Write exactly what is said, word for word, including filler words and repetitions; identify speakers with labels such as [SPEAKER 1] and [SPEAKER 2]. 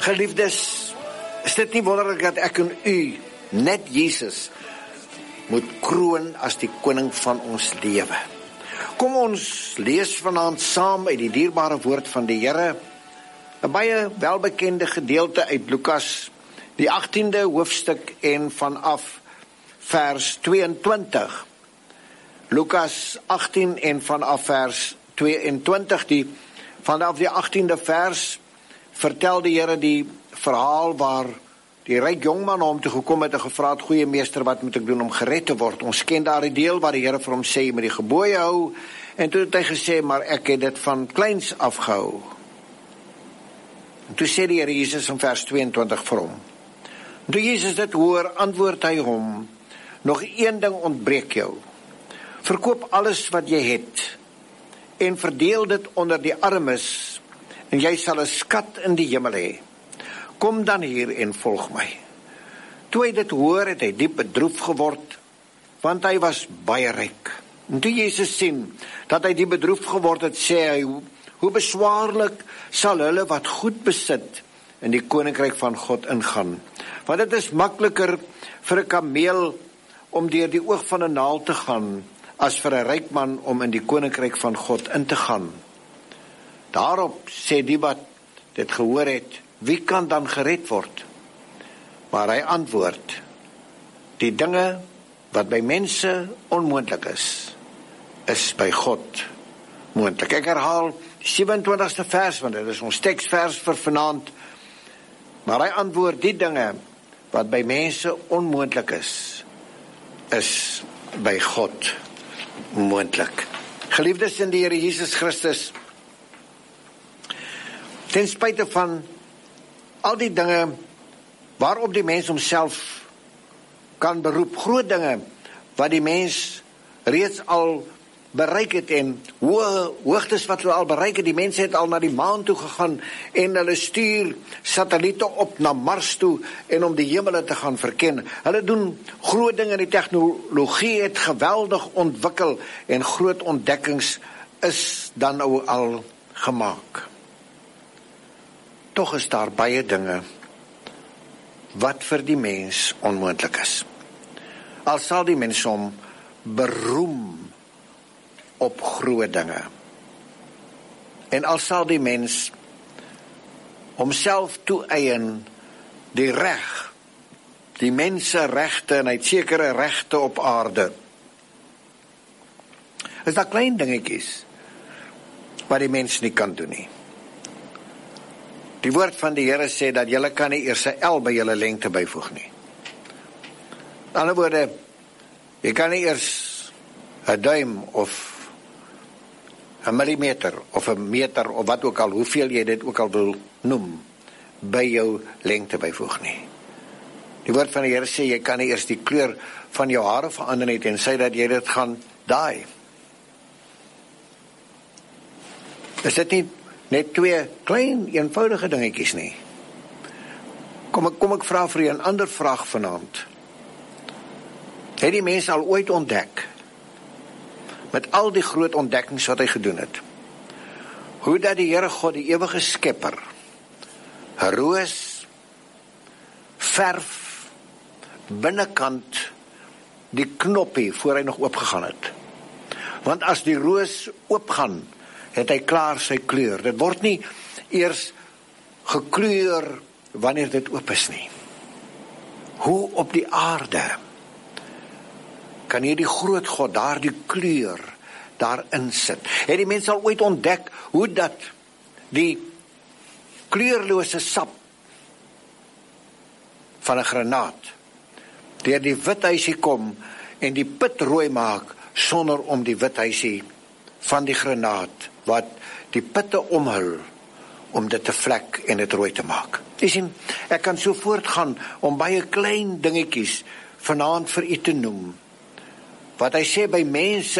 [SPEAKER 1] Geliefdes, is dit nie wonderlik dat ek en u, net Jesus, moet kroon as die koning van ons lewe? Kom ons lees vanaand saam uit die dierbare woord van die Here, 'n baie welbekende gedeelte uit Lukas, die agtiende hoofstuk en vanaf vers tweeëntwintig. Lukas agtien en vanaf vers tweeëntwintig, die, vanaf die agtiende vers, vertel die Here die verhaal waar die ryk jongman na hom toe gekom het en gevra het, goeie meester, wat moet ek doen om gered te word? Ons ken daar die deel waar die Here vir hom sê, jy moet die gebooie hou, en toe het hy gesê, maar ek het dit van kleins afgehou. En toe sê die Here Jesus in vers tweeëntwintig vir hom. En toe Jesus dit hoor, antwoord hy hom, nog een ding ontbreek jou. Verkoop alles wat jy het, en verdeel dit onder die armes, en jy sal 'n skat in die hemel hê. Kom dan hier en volg my. Toe hy dit hoor, het hy diep bedroef geword, want hy was baie ryk. En toe Jesus sien dat hy diep bedroef geword het, sê hy, hoe beswaarlik sal hulle wat goed besit in die koninkryk van God ingaan. Want dit is makliker vir 'n kameel om deur die oog van 'n naald te gaan, as vir 'n ryk man om in die koninkryk van God in te gaan. Daarop sê die wat dit gehoor het, wie kan dan gered word? Maar hy antwoord, die dinge wat by mense onmoontlik is, is by God moontlik. Ek herhaal die sewe-en-twintigste vers, want dit is ons teksvers vir vanaand. Maar hy antwoord, die dinge wat by mense onmoontlik is, is by God moontlik. Geliefdes in die Here Jesus Christus, ten spyte van al die dinge waarop die mens homself kan beroep, groot dinge wat die mens reeds al bereik het en hoë hoogtes wat hulle al bereik het, die mense het al na die maan toe gegaan en hulle stuur satelliete op na Mars toe en om die hemele te gaan verken. Hulle doen groot dinge, die tegnologie het geweldig ontwikkel en groot ontdekkings is dan nou al gemaak. Tog is daar baie dinge wat vir die mens onmoontlik is. Al sal die mens hom beroem op groot dinge. En al sal die mens homself toeëien die reg, die menseregte en hy het sekere regte op aarde. Is daar klein dingetjies wat die mens nie kan doen nie. Die woord van die Here sê dat julle kan nie eers 'n el by julle lengte byvoeg nie. In ander woorde, jy kan nie eers 'n duim of 'n millimeter of 'n meter of wat ook al, hoeveel jy dit ook al wil noem, by jou lengte byvoeg nie. Die woord van die Here sê, jy kan nie eers die kleur van jou hare verander nie, en sê dat jy dit gaan daai. Is dit nie net twee klein, eenvoudige dingetjies nie? Kom ek, kom ek vra vir jou 'n ander vraag vanaand. Het die mens al ooit ontdek, met al die groot ontdekkings wat hy gedoen het, hoe dat die Here God, die ewige skepper, 'n roos verf binnekant die knoppie voor hy nog oopgegaan het. Want as die roos oopgaan, het hy klaar sy kleur. Dit word nie eers gekleur wanneer dit oop is nie. Hoe op die aarde kan hierdie groot God daar die kleur daarin sit? Het die mens al ooit ontdek hoe dat die kleurlose sap van 'n granaat deur die withuisie kom en die pit rooi maak sonder om die withuisie van die granaat wat die pitte omhul om dit te vlek en dit rooi te maak? Jy sien, ek kan so voortgaan om baie klein dingetjies vanaand vir u te noem. Wat hy sê by mense